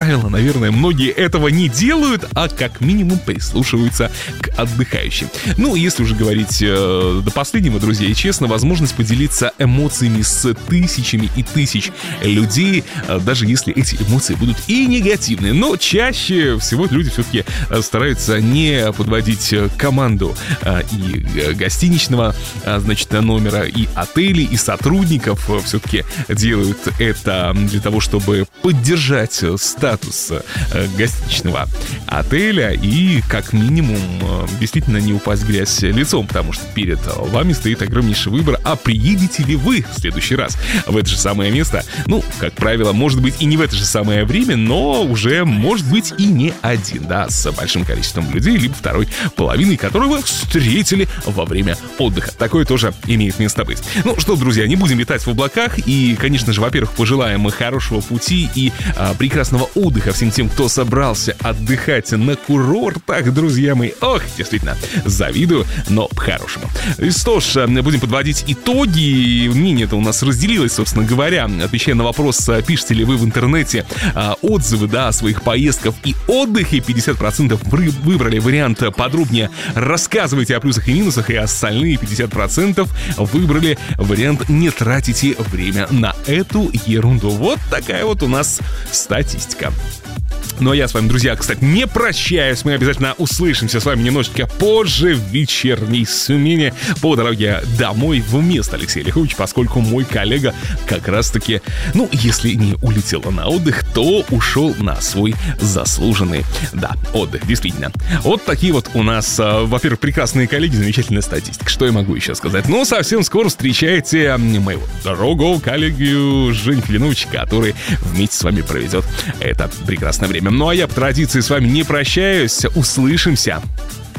правило, наверное, многие этого не делают, а как минимум прислушиваются к отдыхающим. Ну, если уже говорить до последнего, друзья, и честно, возможность поделиться эмоциями с тысячами и тысяч людей, даже если эти эмоции будут и негативные. Но чаще всего люди все-таки стараются не подводить команду и гостиничного, значит, номера, и отелей, и сотрудников. Все-таки делают это для того, чтобы поддержать статус гостиничного отеля и, как минимум, действительно не упасть в грязь лицом, потому что перед вами стоит огромнейший выбор, а приедете ли вы в следующий раз в это же самое место? Ну, как правило, может быть и не в это же самое время, но уже может быть и не один, да, с большим количеством людей, либо второй половиной, которую вы встретили во время отдыха. Такое тоже имеет место быть. Ну что, друзья, не будем летать в облаках и, конечно же, во-первых, пожелаем хорошего пути и прекрасного отдыха всем тем, кто собрался отдыхать на курортах, друзья мои. Ох, действительно, завидую, но по-хорошему. Что ж, будем подводить итоги. Мнение-то у нас разделилось, собственно говоря. Отвечая на вопрос, пишете ли вы в интернете отзывы, да, о своих поездках и отдыхе, 50% выбрали вариант подробнее рассказывайте о плюсах и минусах, и остальные 50% выбрали вариант не тратите время на эту ерунду. Вот такая вот у нас статистика. Ну а я с вами, друзья, кстати, не прощаюсь. Мы обязательно услышимся с вами немножечко позже в вечерней смене по дороге домой вместо Алексея Лиховича, поскольку мой коллега как раз-таки, ну, если не улетел на отдых, то ушел на свой заслуженный, да, отдых, действительно. Вот такие вот у нас, во-первых, прекрасные коллеги, замечательная статистика. Что я могу еще сказать? Ну, совсем скоро встречайте моего дорогого коллегу Женю Клиновича, который вместе с вами проведет это прекрасное время. Ну а я по традиции с вами не прощаюсь. Услышимся.